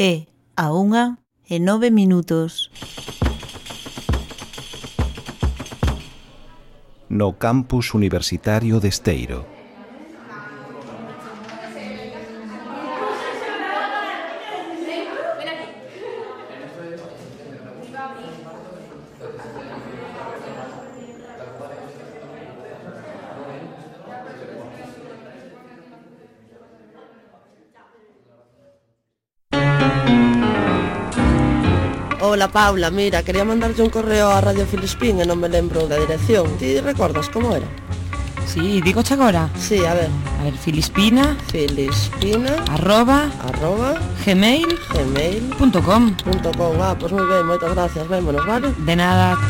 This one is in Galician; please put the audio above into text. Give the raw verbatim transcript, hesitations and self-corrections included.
É a unha e nove minutos. No campus universitario de Esteiro. Hola Paula, mira, quería mandarlle un correo a Radio Filispín e non me lembro da dirección. Ti recordas como era? Sí, dígoche agora. Sí, a ver. A ver, Filispina Filispina arroba arroba gmail gmail punto com. punto com. Ah, pois moi ben, moitas gracias, vémonos, vale? De nada.